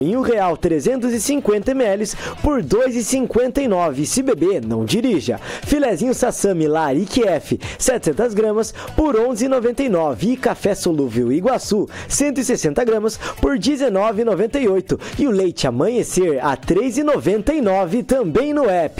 Vinho Real 350 ml por R$ 2,59. Se beber, não dirija. Filezinho Sassami Laric F 700 gramas por R$ 11,99. E café solúvel Iguaçu 160 gramas por R$ 19,98. E o leite Amanhecer a R$ 3,99 também no app.